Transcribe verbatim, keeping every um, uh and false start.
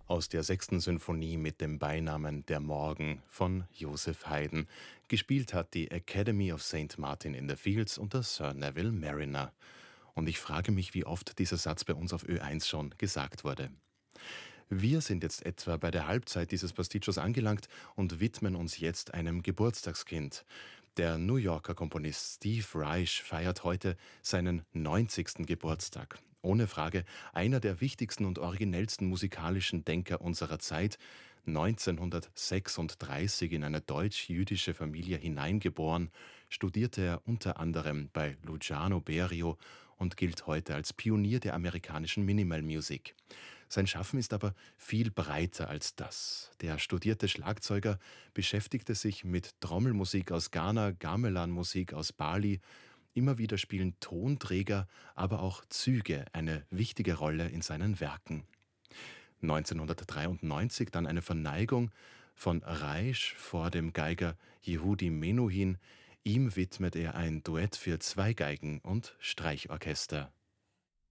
aus der sechsten Sinfonie mit dem Beinamen Der Morgen von Joseph Haydn. Gespielt hat die Academy of Saint Martin in the Fields unter Sir Neville Marriner. Und ich frage mich, wie oft dieser Satz bei uns auf Ö eins schon gesagt wurde. Wir sind jetzt etwa bei der Halbzeit dieses Pasticcios angelangt und widmen uns jetzt einem Geburtstagskind. Der New Yorker Komponist Steve Reich feiert heute seinen neunzigsten Geburtstag. Ohne Frage einer der wichtigsten und originellsten musikalischen Denker unserer Zeit. neunzehnhundertsechsunddreißig in eine deutsch-jüdische Familie hineingeboren, studierte er unter anderem bei Luciano Berio und gilt heute als Pionier der amerikanischen Minimal Music. Sein Schaffen ist aber viel breiter als das. Der studierte Schlagzeuger beschäftigte sich mit Trommelmusik aus Ghana, Gamelan-Musik aus Bali. Immer wieder spielen Tonträger, aber auch Züge eine wichtige Rolle in seinen Werken. neunzehnhundertdreiundneunzig dann eine Verneigung von Reich vor dem Geiger Yehudi Menuhin. Ihm widmet er ein Duett für zwei Geigen und Streichorchester.